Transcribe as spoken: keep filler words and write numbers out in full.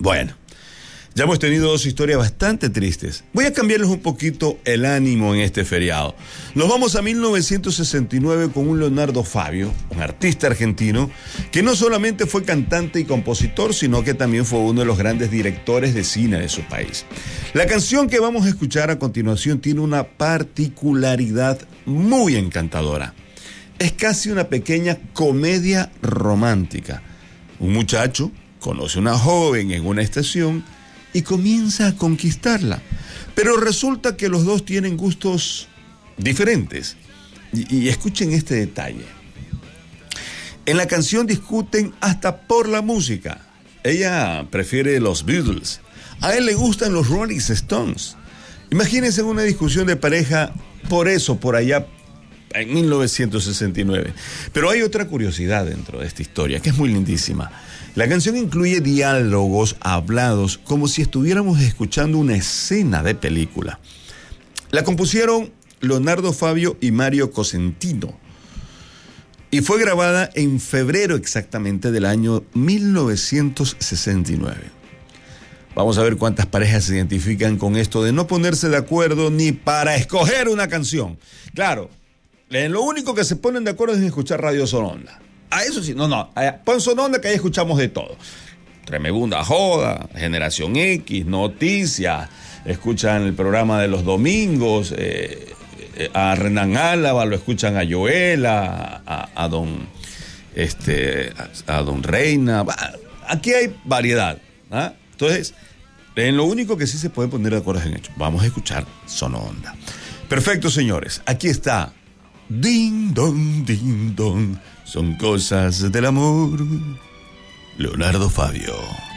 Bueno, ya hemos tenido dos historias bastante tristes. Voy a cambiarles un poquito el ánimo en este feriado. Nos vamos a mil novecientos sesenta y nueve con un Leonardo Fabio, un artista argentino, que no solamente fue cantante y compositor, sino que también fue uno de los grandes directores de cine de su país. La canción que vamos a escuchar a continuación tiene una particularidad muy encantadora. Es casi una pequeña comedia romántica. Un muchacho conoce a una joven en una estación y comienza a conquistarla. Pero resulta que los dos tienen gustos diferentes. Y, y escuchen este detalle. En la canción discuten hasta por la música. Ella prefiere los Beatles. A él le gustan los Rolling Stones. Imagínense una discusión de pareja por eso, por allá, en mil novecientos sesenta y nueve. Pero hay otra curiosidad dentro de esta historia, que es muy lindísima. La canción incluye diálogos hablados como si estuviéramos escuchando una escena de película. La compusieron Leonardo Fabio y Mario Cosentino y fue grabada en febrero exactamente del año mil novecientos sesenta y nueve. Vamos a ver cuántas parejas se identifican con esto de no ponerse de acuerdo ni para escoger una canción. Claro, en lo único que se ponen de acuerdo es en escuchar Radio Sononda. A eso sí, no, no, pon Sononda que ahí escuchamos de todo. Tremebunda Joda, Generación X, Noticias, escuchan el programa de los domingos, eh, a Renan Álava, lo escuchan a Joela, a, a don este, a, a don Reina. Aquí hay variedad, ¿ah? Entonces, en lo único que sí se pueden poner de acuerdo es en hecho. Vamos a escuchar Sononda. Perfecto, señores. Aquí está. Ding dong, ding dong. Son cosas del amor. Leonardo Fabio.